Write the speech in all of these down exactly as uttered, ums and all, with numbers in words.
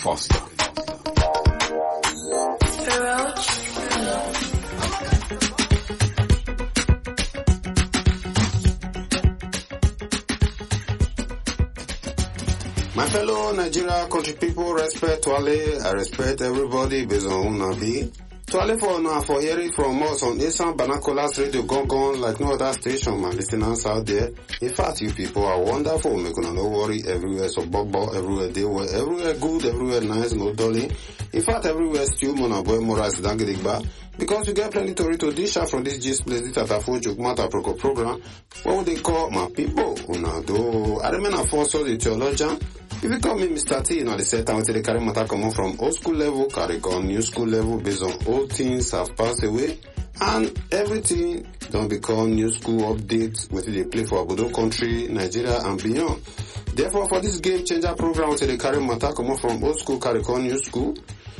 Foster. My fellow Nigeria country people, respect Twale. I respect everybody based on who I be. Twale for now for hearing from us on Esan Banakolas Radio Gongon like no other station, my listeners out there. In fact, you people are wonderful. Make no worry, everywhere so bobo, everywhere they were, everywhere good, everywhere nice, no darling. In fact, everywhere still mona boy moras dangidigba. Because you get plenty to read to dish out from this gist place, this Tatafo Jukmata Proko program. What would they call my people? Una do. I remain a force of the theologian. If you call me Mister T, you know, they say time to the carry matter come on from old school level, carry on new school level based on old things have passed away. And everything don't become new school updates with the play for Abudo country, Nigeria and beyond. Therefore, for this game changer program, to the carry matter come on from old school, carry on new school.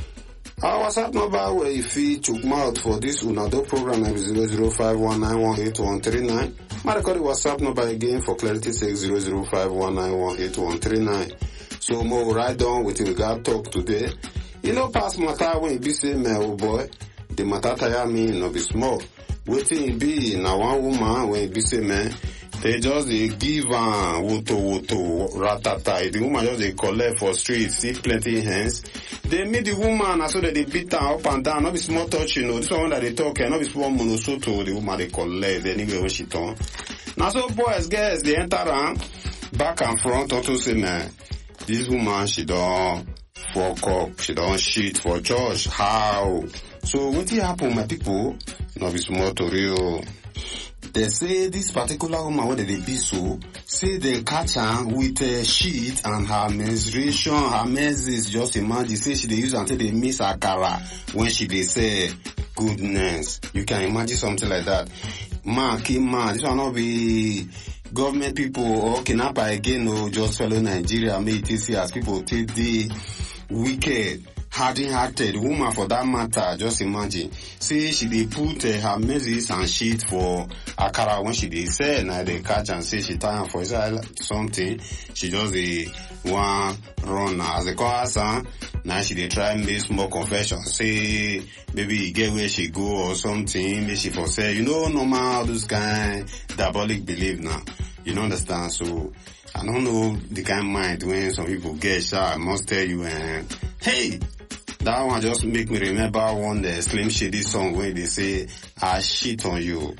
Our WhatsApp number where you feel chook mouth for this Unado program is zero zero five one nine one eight one three nine. My record WhatsApp number again for clarity six zero zero five one nine one eight one three nine. So more right on with we got talk today. You know past matter when you be say me oh boy, the matter tire me no be small. Waiting be na one woman when you be say man. They just they give and woto woto ratata. The woman just they collect for streets, see plenty hands. They meet the woman and so that they beat her up and down. Not be small touch, you know. This one that they talk, and not be small monosoto. The woman they collect, they anyway when she turn. Now so boys, girls, they enter around back and front. Also say man, this woman she don't fuck up, she don't shit for church. How? So what happen, my people? Not be small to real. They say this particular woman, what did they be so? Say they catch her with a sheet and her menstruation, her menses, just imagine. Say she they use until they miss her cara when she they say goodness. You can imagine something like that. Man, keep man, this will not be government people or kidnapper again or just fellow Nigeria. May it see as people take the wicked. Hardy-hearted woman for that matter, just imagine. See, she dey put uh, her menses and shit for akara when she dey sell, now they catch and say she tie for something. She just dey one run as they call her son. Now she dey try make small confession. Say, maybe get where she go or something. Maybe she for say, you know, normal all those kind diabolic belief now. You don't understand? So, I don't know the kind of mind when some people get shot. I must tell you, and uh, hey, that one just make me remember one uh, Slim Shady song where they say, I shit on you.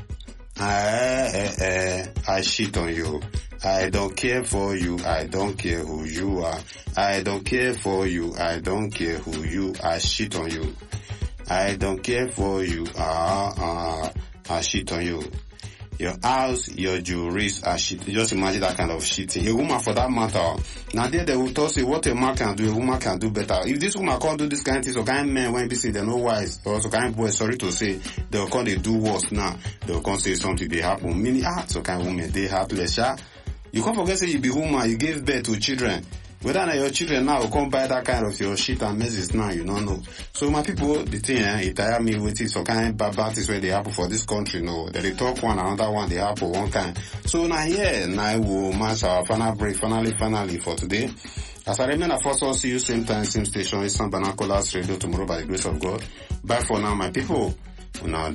I, uh, uh, I shit on you. I don't care for you. I don't care who you are. I don't care for you. I don't care who you are. I shit on you. I don't care for you. Ah, ah, I shit on you. Your house, your jewelries are shit. Just imagine that kind of shitting. A woman for that matter. Now there they will tell you what a man can do, a woman can do better. If this woman can't do this kind of thing, so kind of men when they say they're no wise, or so kind of boys, sorry to say, they'll come they do worse now. They'll come say something they happen. Meaning, ah, so kind of women, they heartless, yeah? You can't forget say you be woman, you gave birth to children. Whether or not your children now will come buy that kind of your shit and messes now, you don't know. So my people, the thing, eh, it tire me with it, so kind of bad bad things where they happen for this country, no. They talk one, another one, they happen one kind. So now here, now we'll match our final break, finally, finally for today. As I remain, I first will see you same time, same station, Esan Banakolas Radio tomorrow by the grace of God. Bye for now, my people. Now